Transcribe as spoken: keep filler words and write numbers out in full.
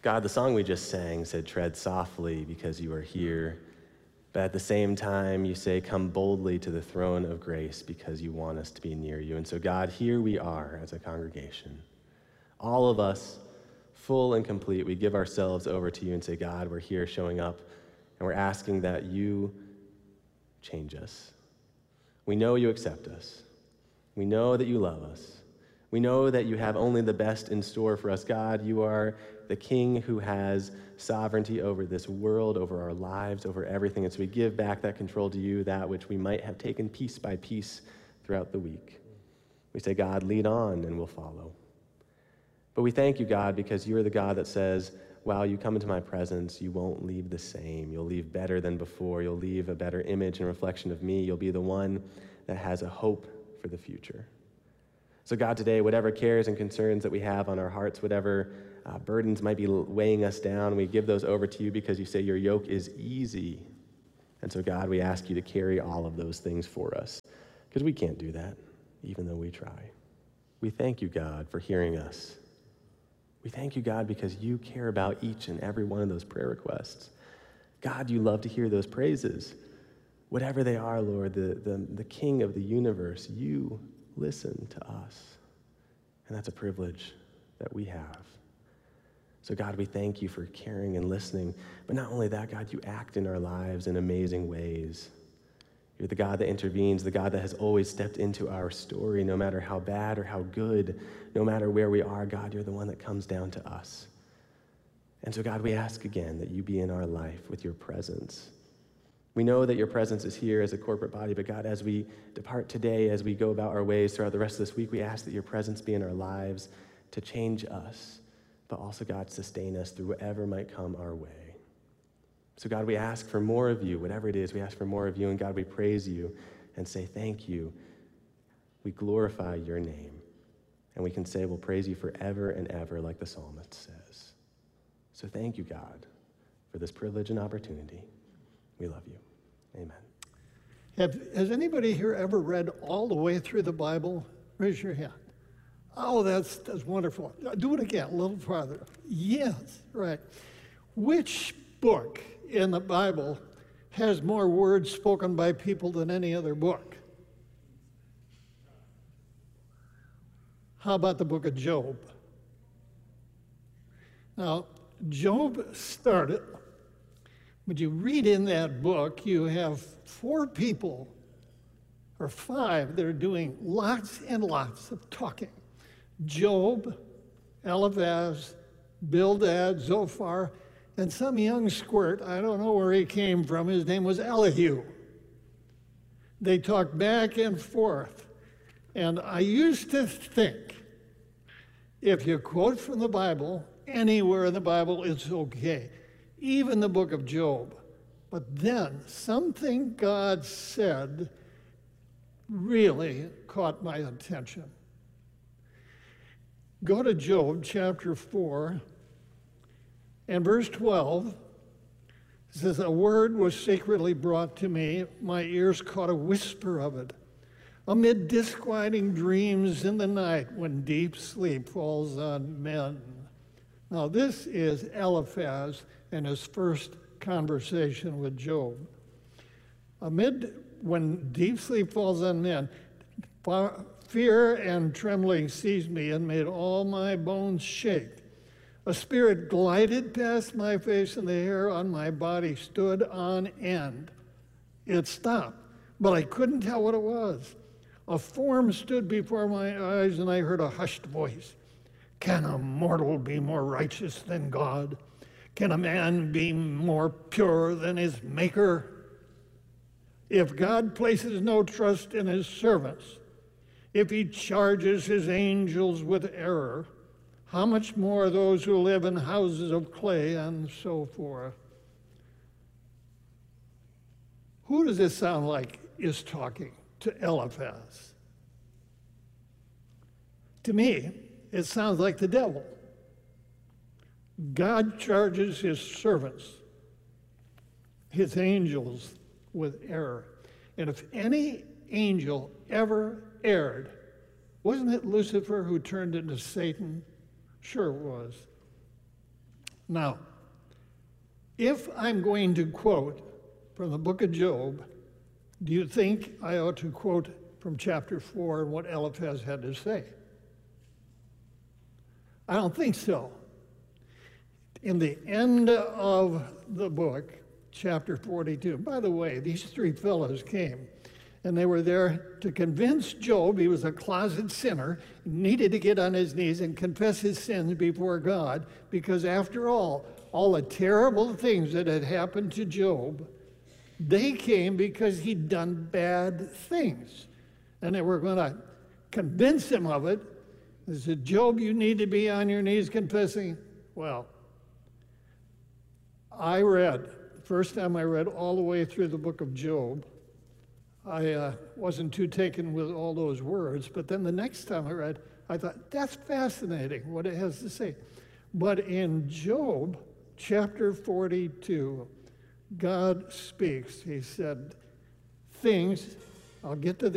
God, the song we just sang said, tread softly because you are here. But at the same time, you say, come boldly to the throne of grace because you want us to be near you. And so, God, here we are as a congregation. All of us, full and complete, we give ourselves over to you and say, God, we're here showing up, and we're asking that you change us. We know you accept us. We know that you love us. We know that you have only the best in store for us. God, you are the King who has sovereignty over this world, over our lives, over everything. And so we give back that control to you, that which we might have taken piece by piece throughout the week. We say, God, lead on, and we'll follow. But we thank you, God, because you are the God that says, while you come into my presence, you won't leave the same. You'll leave better than before. You'll leave a better image and reflection of me. You'll be the one that has a hope for the future. So God, today, whatever cares and concerns that we have on our hearts, whatever uh, burdens might be weighing us down, we give those over to you because you say your yoke is easy. And so God, we ask you to carry all of those things for us because we can't do that, even though we try. We thank you, God, for hearing us. We thank you, God, because you care about each and every one of those prayer requests. God, you love to hear those praises. Whatever they are, Lord, the, the, the King of the universe, you listen to us. And that's a privilege that we have. So God, we thank you for caring and listening. But not only that, God, you act in our lives in amazing ways. You're the God that intervenes, the God that has always stepped into our story, no matter how bad or how good, no matter where we are, God, you're the one that comes down to us. And so God, we ask again that you be in our life with your presence. We know that your presence is here as a corporate body, but God, as we depart today, as we go about our ways throughout the rest of this week, we ask that your presence be in our lives to change us, but also, God, sustain us through whatever might come our way. So God, we ask for more of you, whatever it is, we ask for more of you, and God, we praise you and say thank you. We glorify your name, and we can say we'll praise you forever and ever like the psalmist says. So thank you, God, for this privilege and opportunity. We love you. Amen. Have, has anybody here ever read all the way through the Bible? Raise your hand. Oh, that's, that's wonderful. Do it again, a little farther. Yes, right. Which book in the Bible has more words spoken by people than any other book? How about the book of Job? Now, Job started, when you read in that book, you have four people, or five, that are doing lots and lots of talking. Job, Eliphaz, Bildad, Zophar, and some young squirt, I don't know where he came from, his name was Elihu. They talk back and forth. And I used to think, if you quote from the Bible, anywhere in the Bible, it's okay. Even the book of Job. But then something God said really caught my attention. Go to Job chapter four and verse twelve. It says, a word was secretly brought to me. My ears caught a whisper of it. Amid disquieting dreams in the night when deep sleep falls on men. Now this is Eliphaz and his first conversation with Job. Amid, when deep sleep falls on men, fear and trembling seized me and made all my bones shake. A spirit glided past my face and the hair on my body stood on end. It stopped, but I couldn't tell what it was. A form stood before my eyes and I heard a hushed voice. Can a mortal be more righteous than God? Can a man be more pure than his maker? If God places no trust in his servants, if he charges his angels with error, how much more those who live in houses of clay and so forth? Who does this sound like is talking? To Eliphaz. To me, it sounds like the devil. God charges his servants, his angels, with error. And if any angel ever erred, wasn't it Lucifer who turned into Satan? Sure it was. Now, if I'm going to quote from the book of Job, do you think I ought to quote from chapter four and what Eliphaz had to say? I don't think so. In the end of the book, chapter forty-two, by the way, these three fellows came, and they were there to convince Job he was a closet sinner, needed to get on his knees and confess his sins before God, because after all, all the terrible things that had happened to Job, they came because he'd done bad things. And they were going to convince him of it. They said, Job, you need to be on your knees confessing. Well, I read, first time I read all the way through the book of Job, I uh, wasn't too taken with all those words, but then the next time I read, I thought, that's fascinating what it has to say. But in Job chapter forty-two, God speaks. He said, things, I'll get to this.